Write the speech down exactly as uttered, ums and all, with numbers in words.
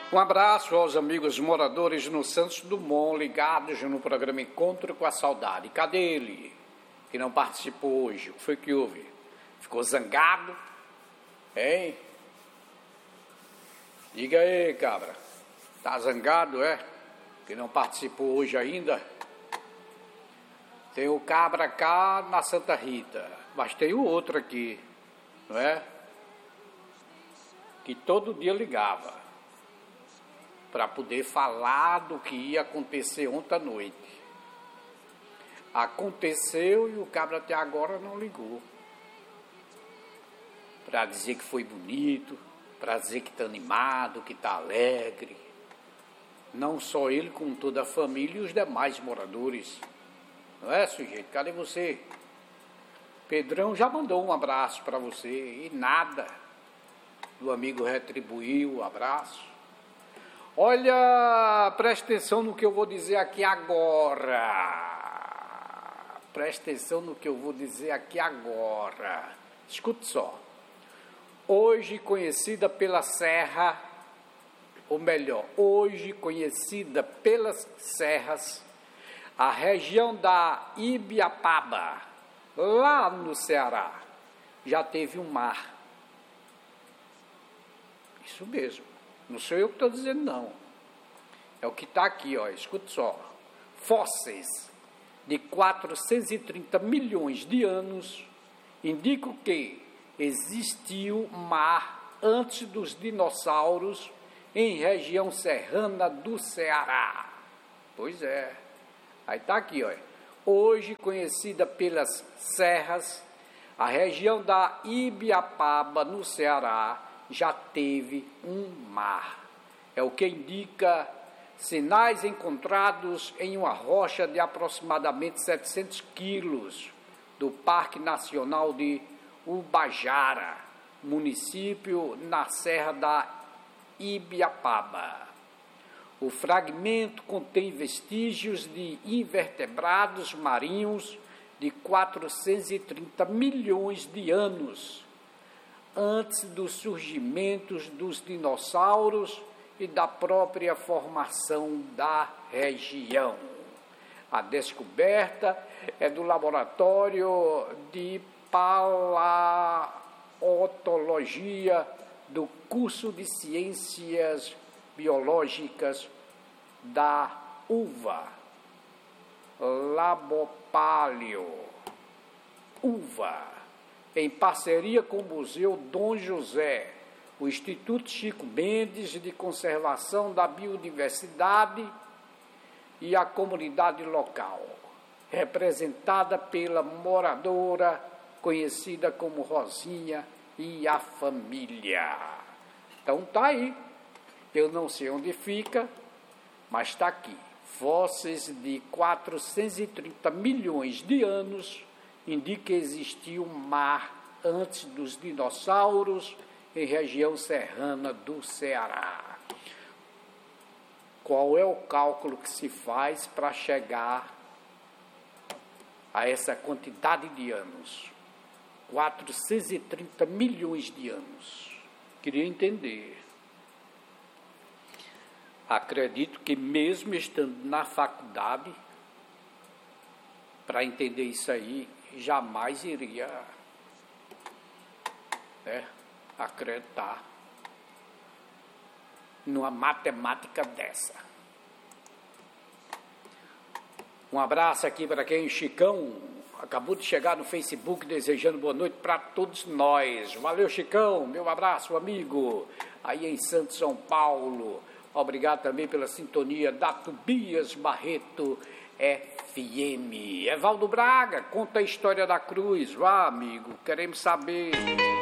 Um abraço aos amigos moradores no Santos Dumont, ligados no programa Encontro com a Saudade. Cadê ele, que não participou hoje? O que foi que houve? Ficou zangado? Hein? Diga aí, cabra. Tá zangado, é? Que não participou hoje ainda? Tem o cabra cá na Santa Rita, mas tem o outro aqui, não é? Que todo dia ligava para poder falar do que ia acontecer ontem à noite. Aconteceu e o cabra até agora não ligou. Para dizer que foi bonito, para dizer que está animado, que está alegre. Não só ele, como toda a família e os demais moradores. Não é, sujeito? Cadê você? Pedrão já mandou um abraço para você e nada. O amigo retribuiu o abraço. Olha, preste atenção no que eu vou dizer aqui agora. Preste atenção no que eu vou dizer aqui agora. Escute só. Hoje conhecida pela Serra, ou melhor, hoje conhecida pelas serras, a região da Ibiapaba, lá no Ceará, já teve um mar. Isso mesmo. Não sou eu que estou dizendo, não. É o que está aqui, ó. Escuta só. Fósseis de quatrocentos e trinta milhões de anos indicam que existiu mar antes dos dinossauros em região serrana do Ceará. Pois é. Aí está aqui, ó. Hoje conhecida pelas serras, a região da Ibiapaba, no Ceará, já teve um mar. É o que indica sinais encontrados em uma rocha de aproximadamente setecentos quilos do Parque Nacional de Ubajara, município na Serra da Ibiapaba. O fragmento contém vestígios de invertebrados marinhos de quatrocentos e trinta milhões de anos, antes dos surgimentos dos dinossauros e da própria formação da região. A descoberta é do Laboratório de Paleontologia do curso de Ciências Biológicas da U V A, Labopaleo, U V A, em parceria com o Museu Dom José, o Instituto Chico Mendes de Conservação da Biodiversidade e a comunidade local, representada pela moradora conhecida como Rosinha e a família. Então tá aí, eu não sei onde fica, mas está aqui. Fósseis de quatrocentos e trinta milhões de anos indica que existiu um mar antes dos dinossauros em região serrana do Ceará. Qual é o cálculo que se faz para chegar a essa quantidade de anos? quatrocentos e trinta milhões de anos. Queria entender. Acredito que mesmo estando na faculdade, para entender isso aí, jamais iria, né, acreditar numa matemática dessa. Um abraço aqui para quem? O Chicão acabou de chegar no Facebook desejando boa noite para todos nós. Valeu, Chicão, meu abraço, amigo, aí em Santos, São Paulo. Obrigado também pela sintonia da Tobias Barreto F M. Evaldo Braga, conta a história da cruz. Vá, amigo, queremos saber.